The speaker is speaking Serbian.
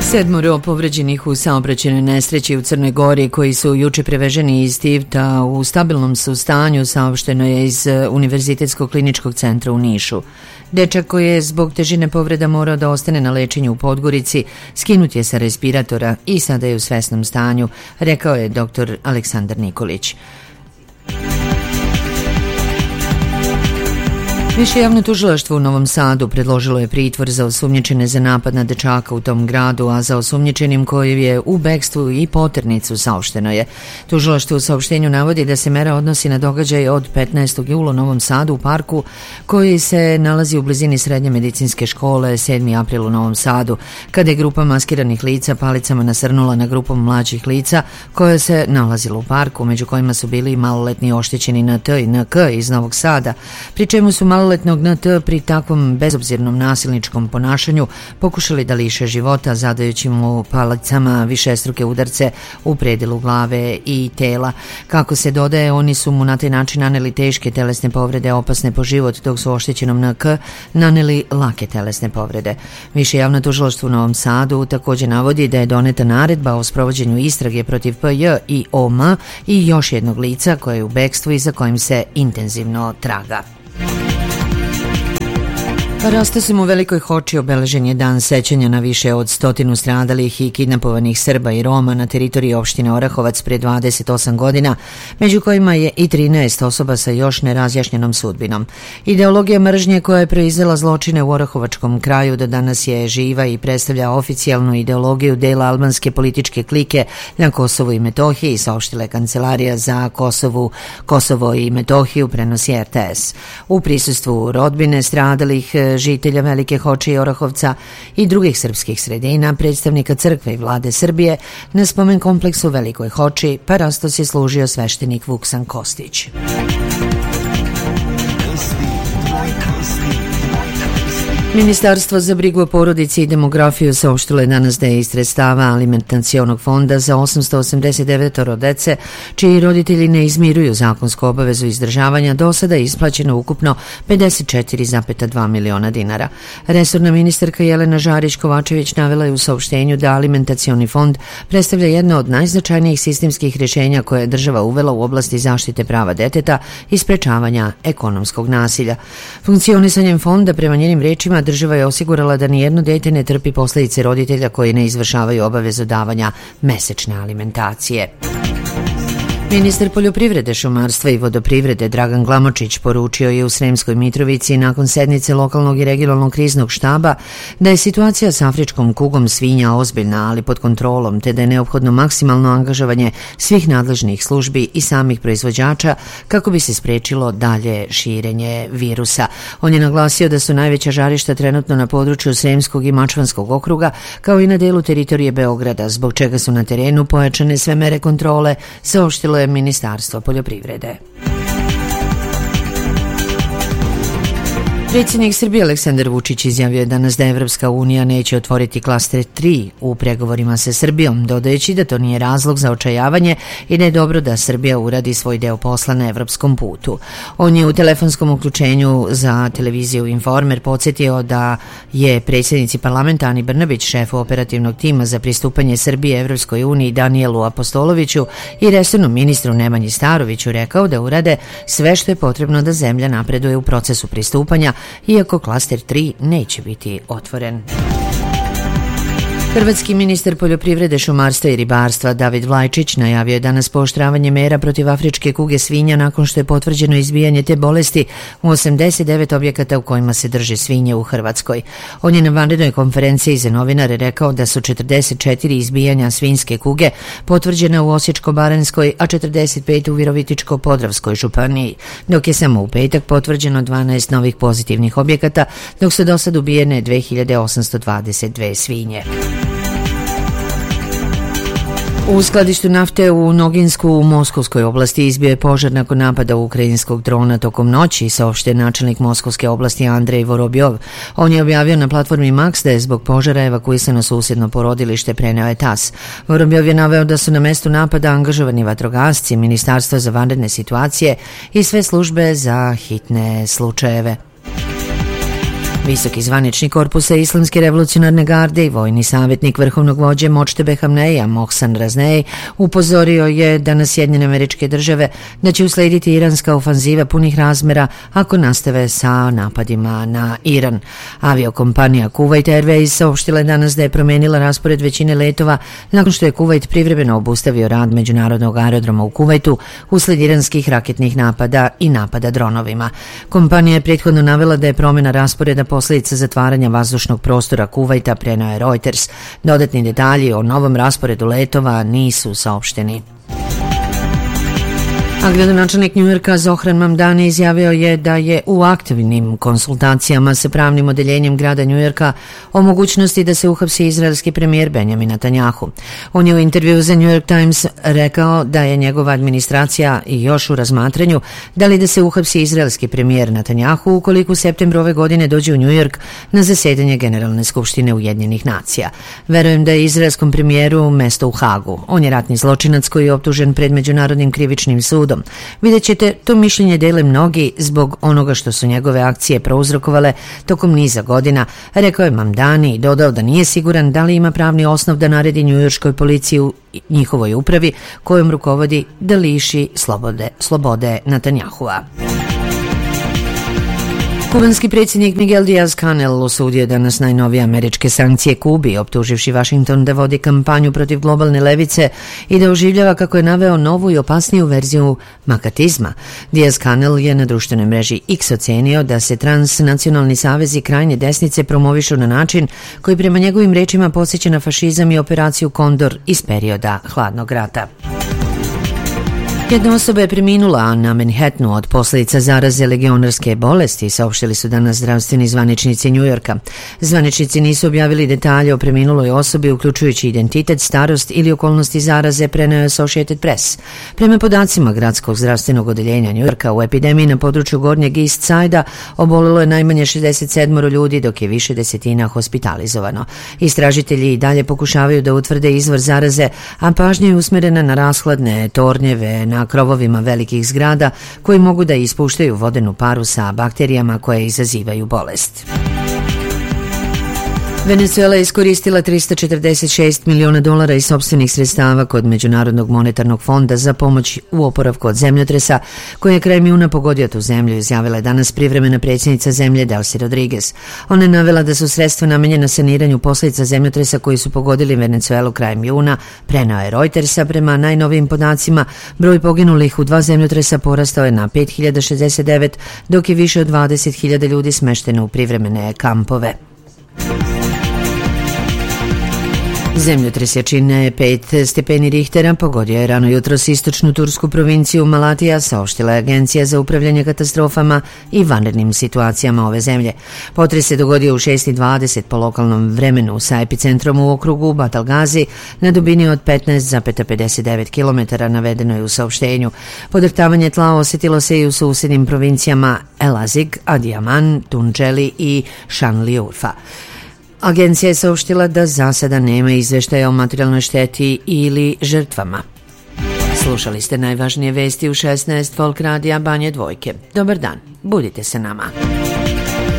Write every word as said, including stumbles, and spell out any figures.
Sedmoro povređenih u saobraćajnoj nesreći u Crnoj Gori koji su juče preveženi iz Tivta u stabilnom su stanju, saopšteno je iz Univerzitetskog kliničkog centra u Nišu. Dečak koji je zbog težine povreda morao da ostane na lečenju u Podgorici, skinut je sa respiratora i sada je u svesnom stanju, rekao je doktor Aleksandar Nikolić. Više javno tužilaštvo u Novom Sadu predložilo je pritvor za osumnjičene za napad na dečaka u tom gradu, a za osumnjičenim koji je u bekstvu i poternicu, saopšteno je. Tužilaštvo u saopštenju navodi da se mera odnosi na događaj od petnaestog jula u Novom Sadu u parku koji se nalazi u blizini srednje medicinske škole sedmi april u Novom Sadu, kada je grupa maskiranih lica palicama nasrnula na grupu mlađih lica koja se nalazila u parku, među kojima su bili i maloletni oštećeni N T i N K iz Novog Sada, pri čemu su malo Maloletnog N T pri takvom bezobzirnom nasilničkom ponašanju pokušali da liše života, zadajući mu palicama višestruke udarce u predelu glave i tela. Kako se dodaje, oni su mu na taj način naneli teške telesne povrede opasne po život, dok su oštećenom N K naneli lake telesne povrede. Više javno tužilaštvo u Novom Sadu također navodi da je doneta naredba o sprovođenju istrage protiv P J i O M i još jednog lica koje je u bekstvu i za kojim se intenzivno traga. Rastosim u Velikoj Hoči obeležen je dan sećanja na više od stotinu stradalih i kidnapovanih Srba i Roma na teritoriji opštine Orahovac pre dvadeset osam godina, među kojima je i trinaest osoba sa još nerazjašnjenom sudbinom. Ideologija mržnje koja je proizvela zločine u Orahovačkom kraju do danas je živa i predstavlja oficijalnu ideologiju dela albanske političke klike na Kosovu i Metohiji, saopštila je Kancelarija za Kosovu, Kosovo i Metohiju, prenosi R T S. U prisustvu rodbine stradalih žitelja Velike Hoče i Orahovca i drugih srpskih sredina, predstavnika crkve i vlade Srbije, na spomen kompleksu Velikoj Hoči parastos je služio sveštenik Vuksan Kostić. Ministarstvo za brigu o porodici i demografiju saopštilo je danas da je iz sredstava alimentacionog fonda za osamsto osamdeset devet dece, čiji roditelji ne izmiruju zakonsku obavezu izdržavanja, do sada isplaćeno ukupno pedeset četiri zarez dva miliona dinara. Resorna ministarka Jelena Žarić-Kovačević navela je u saopštenju da alimentacioni fond predstavlja jedno od najznačajnijih sistemskih rješenja koje je država uvela u oblasti zaštite prava deteta i sprečavanja ekonomskog nasilja. Funkcionisanjem fonda, prema njenim rečima, država je osigurala da nijedno dete ne trpi posljedice roditelja koji ne izvršavaju obavezu davanja mesečne alimentacije. Ministar poljoprivrede, šumarstva i vodoprivrede Dragan Glamočić poručio je u Sremskoj Mitrovici nakon sednice lokalnog i regionalnog kriznog štaba da je situacija s afričkom kugom svinja ozbiljna, ali pod kontrolom, te da je neophodno maksimalno angažovanje svih nadležnih službi i samih proizvođača kako bi se sprečilo dalje širenje virusa. On je naglasio da su najveća žarišta trenutno na području Sremskog i Mačvanskog okruga, kao i na delu teritorije Beograda, zbog čega su na terenu pojačane sve mere kontrole, saopštilo je Ministarstvo poljoprivrede. Predsjednik Srbije Aleksandar Vučić izjavio je danas da Evropska unija neće otvoriti klaster tri u pregovorima sa Srbijom, dodajući da to nije razlog za očajavanje i da je dobro da Srbija uradi svoj deo posla na evropskom putu. On je u telefonskom uključenju za televiziju Informer podsjetio da je predsjednici parlamenta Ani Brnabić, šefu operativnog tima za pristupanje Srbije Evropskoj uniji Danijelu Apostoloviću i resornom ministru Nemanji Staroviću rekao da urade sve što je potrebno da zemlja napreduje u procesu pristupanja, iako klaster tri neće biti otvoren. Hrvatski ministar poljoprivrede, šumarstva i ribarstva David Vlajčić najavio je danas pooštravanje mera protiv afričke kuge svinja nakon što je potvrđeno izbijanje te bolesti u osamdeset devet objekata u kojima se drže svinje u Hrvatskoj. On je na vanrednoj konferenciji za novinare rekao da su četrdeset četiri izbijanja svinjske kuge potvrđena u Osječko-baranjskoj, a četrdeset pet u Virovitičko-podravskoj županiji, dok je samo u petak potvrđeno dvanaest novih pozitivnih objekata, dok su do sad ubijene dve hiljade osamsto dvadeset dve svinje. U skladištu nafte u Noginsku u Moskovskoj oblasti izbio je požar nakon napada ukrajinskog drona tokom noći, saopštio načelnik Moskovske oblasti Andrej Vorobjov. On je objavio na platformi Max da je zbog požara evakuisano susjedno porodilište, preneo je TAS. Vorobjov je naveo da su na mestu napada angažovani vatrogasci, Ministarstvo za vanredne situacije i sve službe za hitne slučajeve. Visoki zvaničnik korpusa Islamske revolucionarne garde i vojni savjetnik vrhovnog vođe Močtebe Hamneija Mohsan Raznej upozorio je da na Sjedinjene Američke Države da će uslediti iranska ofanziva punih razmera ako nastave sa napadima na Iran. Aviokompanija Kuwait Airways saopštila je danas da je promenila raspored većine letova nakon što je Kuvajt privremeno obustavio rad međunarodnog aerodroma u Kuvajtu usled iranskih raketnih napada i napada dronovima. Kompanija je prethodno navela da je promjena rasporeda posljedica zatvaranja vazdušnog prostora Kuvajta, preneo je Reuters. Dodatni detalji o novom rasporedu letova nisu saopšteni. A gradonačelnik Njujorka Zohran Mamdani izjavio je da je u aktivnim konsultacijama sa pravnim odeljenjem grada Njujorka o mogućnosti da se uhapsi izraelski premijer Benjamin Netanjahu. On je u intervju za New York Times rekao da je njegova administracija još u razmatranju da li da se uhapsi izraelski premijer Netanjahu ukoliko u septembru ove godine dođe u New York na zasedanje Generalne skupštine Ujedinjenih nacija. Verujem da je izraelskom premijeru mesto u Hagu. On je ratni zločinac koji je optužen pred Međunarodnim krivičnim sudom. Vidjet ćete, to mišljenje dele mnogi zbog onoga što su njegove akcije prouzrokovale tokom niza godina, rekao je Mamdani i dodao da nije siguran da li ima pravni osnov da naredi njujorškoj policiji u njihovoj upravi kojom rukovodi da liši slobode, slobode Netanjahua. Kubanski predsjednik Miguel Díaz-Canel osudio danas najnovije američke sankcije Kubi, optuživši Washington da vodi kampanju protiv globalne levice i da oživljava, kako je naveo, novu i opasniju verziju makatizma. Díaz-Canel je na društvenoj mreži X ocenio da se transnacionalni savezi krajnje desnice promovišu na način koji prema njegovim rečima podsjeća na fašizam i operaciju Kondor iz perioda Hladnog rata. Jedna osoba je preminula na Manhattanu od posljedica zaraze legionarske bolesti, saopštili su danas zdravstveni zvaničnici Njujorka. Zvaničnici nisu objavili detalje o preminuloj osobi, uključujući identitet, starost ili okolnosti zaraze, preneo je Associated Press. Prema podacima gradskog zdravstvenog odeljenja Njujorka, u epidemiji na području Gornjeg East Side-a obolilo je najmanje šezdeset sedam ljudi, dok je više desetina hospitalizovano. Istražitelji i dalje pokušavaju da utvrde izvor zaraze, a pažnja je usmjerena na rashladne tornjeve na krovovima velikih zgrada koji mogu da ispuštaju vodenu paru sa bakterijama koje izazivaju bolest. Venezuela je iskoristila tristo četrdeset šest miliona dolara iz sopstvenih sredstava kod Međunarodnog monetarnog fonda za pomoć u oporavku od zemljotresa koji je krajem juna pogodio tu zemlju, izjavila je danas privremena predsjednica zemlje Delcy Rodriguez. Ona je navela da su sredstva namenjena saniranju posljedica zemljotresa koji su pogodili Venezuelu krajem juna, preneo je Reutersa. Prema najnovijim podacima, broj poginulih u dva zemljotresa porastao je na pet hiljada šezdeset devet, dok je više od dvadeset hiljada ljudi smešteno u privremene kampove. Zemljotres jačine pet stepeni Richtera pogodio je rano jutros istočnu tursku provinciju Malatija, saopštila je Agencija za upravljanje katastrofama i vanrednim situacijama ove zemlje. Potres se dogodio u šest i dvadeset po lokalnom vremenu sa epicentrom u okrugu Batalgazi na dubini od petnaest zarez pedeset devet kilometara, navedeno je u saopštenju. Podrhtavanje tla osjetilo se i u susjednim provincijama Elazig, Adiyaman, Tunđeli i Šanliurfa. Agencija je saopštila da za sada nema izveštaja o materijalnoj šteti ili žrtvama. Slušali ste najvažnije vesti u šesnaest Folk Radija Banje Dvojke. Dobar dan, budite sa nama.